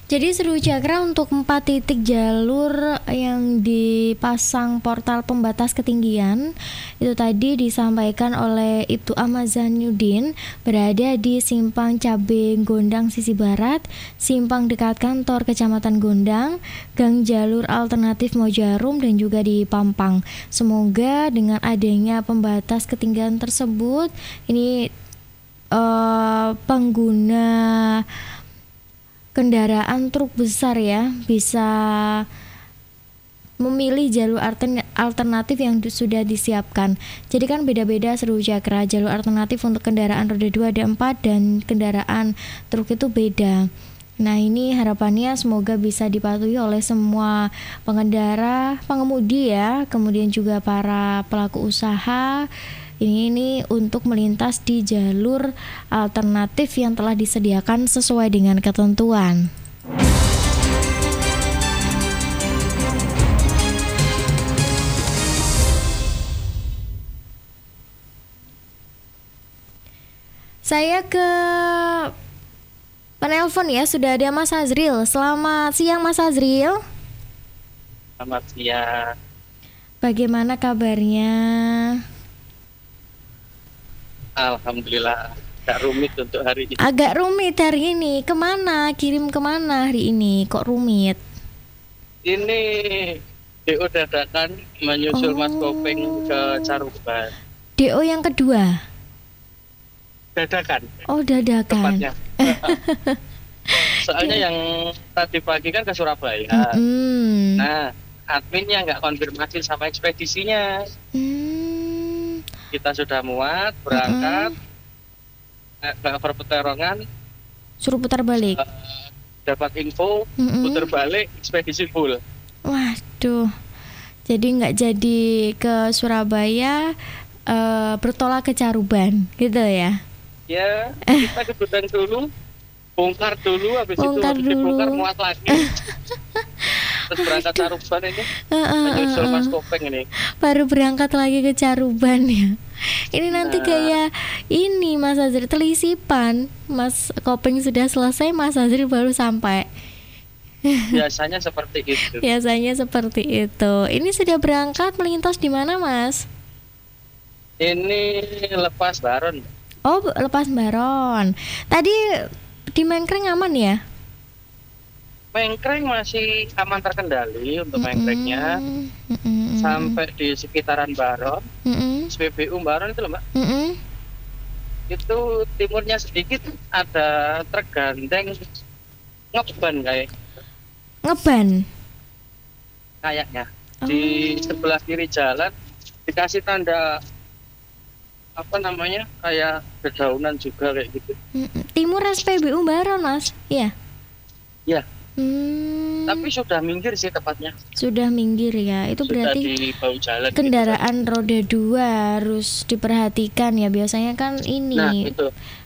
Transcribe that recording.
Jadi Seru Cakra untuk 4 titik jalur yang dipasang portal pembatas ketinggian itu tadi disampaikan oleh Ibtu Ahmad Zainuddin berada di Simpang Cabe Gondang sisi barat, Simpang dekat kantor Kecamatan Gondang, Gang Jalur Alternatif Mojarum dan juga di Pampang. Semoga dengan adanya pembatas ketinggian tersebut ini pengguna kendaraan truk besar ya bisa memilih jalur alternatif yang sudah disiapkan. Jadi kan beda-beda Seru Cakra, jalur alternatif untuk kendaraan roda 2 ada 4 dan kendaraan truk itu beda. Nah ini harapannya semoga bisa dipatuhi oleh semua pengendara, pengemudi ya, kemudian juga para pelaku usaha ini untuk melintas di jalur alternatif yang telah disediakan sesuai dengan ketentuan. Saya ke penelpon ya, sudah ada Mas Azril. Selamat siang Mas Azril. Selamat siang. Bagaimana kabarnya? Alhamdulillah, agak rumit untuk hari ini. Agak rumit hari ini. Kemana? Kirim kemana hari ini? Kok rumit? Ini DO dadakan menyusul Mas Kopeng ke Caruban. DO yang kedua? Dadakan. Oh dadakan. Tepatnya. Soalnya yang tadi pagi kan ke Surabaya. Nah, adminnya nggak konfirmasi sama ekspedisinya. Kita sudah muat, berangkat, ke Peterongan, suruh putar balik. Dapat info, putar balik, ekspedisi full. Waduh, jadi nggak jadi ke Surabaya, bertolak ke Caruban, gitu ya? Ya, kita ke gudang dulu, bongkar dulu, habis itu dibongkar muat lagi. Terus berangkat Caruban ini, menyusul Mas Kopeng ini. Baru berangkat lagi ke Caruban ya. Ini nanti kayak ini Mas Azril telisipan. Mas Kopeng sudah selesai, Mas Azril baru sampai. Biasanya seperti itu. Biasanya seperti itu. Ini sudah berangkat melintas di mana, Mas? Ini lepas Baron. Oh, lepas Baron. Tadi di Mengkreng aman ya? Mengkreng masih aman terkendali untuk Mengkrengnya. Sampai di sekitaran Baron, SPBU Baron itu loh Mbak. Itu timurnya sedikit ada truk gandeng ngeban Ngeban? Kayaknya. Di sebelah kiri jalan dikasih tanda apa namanya kayak dedaunan juga kayak gitu. Timur SPBU Baron Mas? Iya. Ya. Tapi sudah minggir sih tepatnya. Sudah minggir ya. Itu sudah berarti di bawah jalan kendaraan gitu. roda 2 harus diperhatikan ya. Biasanya kan ini Nah, itu.